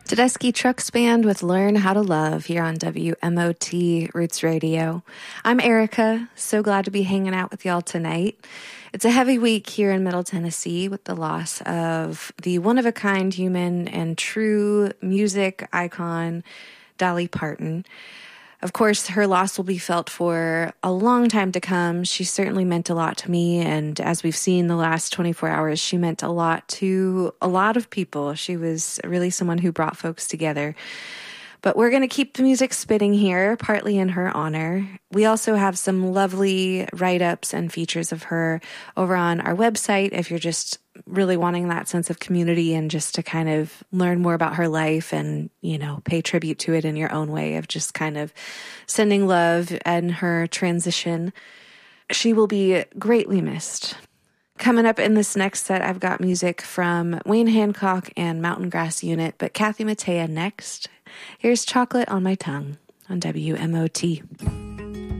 Tedeschi Trucks Band with Learn How to Love here on WMOT Roots Radio. I'm Erica, so glad to be hanging out with y'all tonight. It's a heavy week here in Middle Tennessee with the loss of the one-of-a-kind human and true music icon, Dolly Parton. Of course, her loss will be felt for a long time to come. She certainly meant a lot to me, and as we've seen the last 24 hours, she meant a lot to a lot of people. She was really someone who brought folks together. But we're going to keep the music spitting here, partly in her honor. We also have some lovely write-ups and features of her over on our website if you're just really wanting that sense of community and just to kind of learn more about her life and, you know, pay tribute to it in your own way of just kind of sending love and her transition. She will be greatly missed. Coming up in this next set, I've got music from Wayne Hancock and Mountain Grass Unit, but Kathy Mattea next. Here's Chocolate on My Tongue on WMOT.